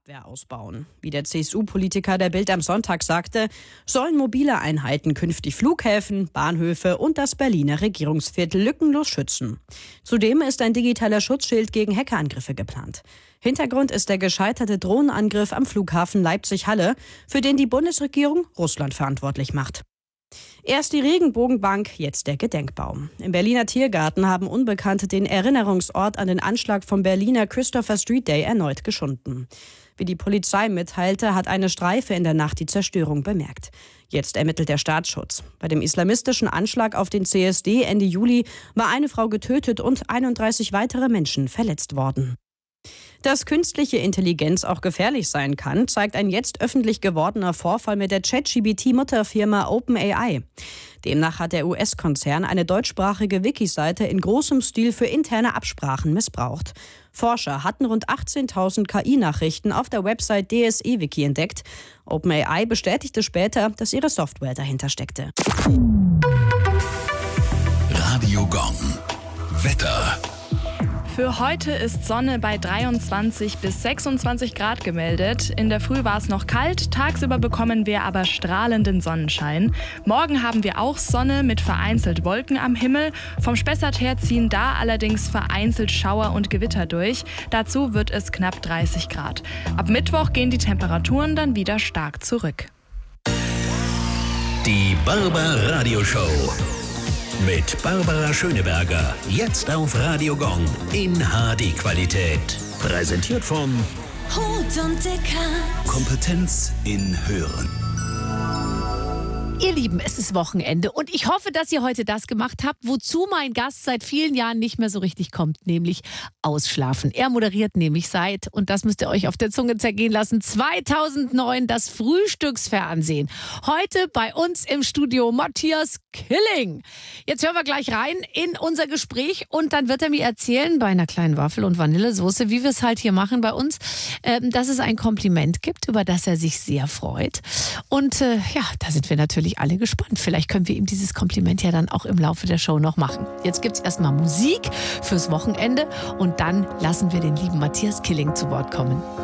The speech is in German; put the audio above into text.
Abwehr ausbauen. Wie der CSU-Politiker der Bild am Sonntag sagte, sollen mobile Einheiten künftig Flughäfen, Bahnhöfe und das Berliner Regierungsviertel lückenlos schützen. Zudem ist ein digitaler Schutzschild gegen Hackerangriffe geplant. Hintergrund ist der gescheiterte Drohnenangriff am Flughafen Leipzig-Halle, für den die Bundesregierung Russland verantwortlich macht. Erst die Regenbogenbank, jetzt der Gedenkbaum. Im Berliner Tiergarten haben Unbekannte den Erinnerungsort an den Anschlag vom Berliner Christopher Street Day erneut geschunden. Wie die Polizei mitteilte, hat eine Streife in der Nacht die Zerstörung bemerkt. Jetzt ermittelt der Staatsschutz. Bei dem islamistischen Anschlag auf den CSD Ende Juli war eine Frau getötet und 31 weitere Menschen verletzt worden. Dass künstliche Intelligenz auch gefährlich sein kann, zeigt ein jetzt öffentlich gewordener Vorfall mit der ChatGPT-Mutterfirma OpenAI. Demnach hat der US-Konzern eine deutschsprachige Wiki-Seite in großem Stil für interne Absprachen missbraucht. Forscher hatten rund 18.000 KI-Nachrichten auf der Website DSE-Wiki entdeckt. OpenAI bestätigte später, dass ihre Software dahinter steckte. Radio Gong. Wetter. Für heute ist Sonne bei 23 bis 26 Grad gemeldet. In der Früh war es noch kalt, tagsüber bekommen wir aber strahlenden Sonnenschein. Morgen haben wir auch Sonne mit vereinzelt Wolken am Himmel. Vom Spessart her ziehen da allerdings vereinzelt Schauer und Gewitter durch. Dazu wird es knapp 30 Grad. Ab Mittwoch gehen die Temperaturen dann wieder stark zurück. Die Barbar Radio Show. Mit Barbara Schöneberger. Jetzt auf Radio Gong in HD-Qualität. Präsentiert von Hut und Deckard. Kompetenz in Hören. Ihr Lieben, es ist Wochenende und ich hoffe, dass ihr heute das gemacht habt, wozu mein Gast seit vielen Jahren nicht mehr so richtig kommt, nämlich ausschlafen. Er moderiert nämlich seit, und das müsst ihr euch auf der Zunge zergehen lassen, 2009 das Frühstücksfernsehen. Heute bei uns im Studio Matthias Killing. Jetzt hören wir gleich rein in unser Gespräch und dann wird er mir erzählen, bei einer kleinen Waffel- und Vanillesoße, wie wir es halt hier machen bei uns, dass es ein Kompliment gibt, über das er sich sehr freut. Und ja, da sind wir natürlich alle gespannt. Vielleicht können wir ihm dieses Kompliment ja dann auch im Laufe der Show noch machen. Jetzt gibt es erstmal Musik fürs Wochenende und dann lassen wir den lieben Matthias Killing zu Wort kommen.